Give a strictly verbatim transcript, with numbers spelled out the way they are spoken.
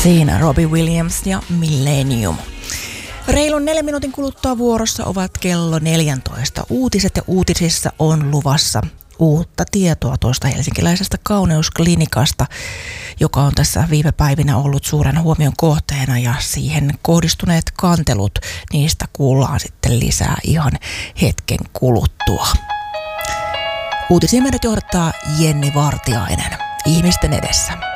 Siinä Robbie Williams ja Millennium. Reilun neljän minuutin kuluttua vuorossa ovat kello neljätoista uutiset ja uutisissa on luvassa uutta tietoa tuosta helsinkiläisestä kauneusklinikasta, joka on tässä viime päivinä ollut suuren huomion kohteena ja siihen kohdistuneet kantelut. Niistä kuullaan sitten lisää ihan hetken kuluttua. Uutisia meidät johdattaa Jenni Vartiainen ihmisten edessä.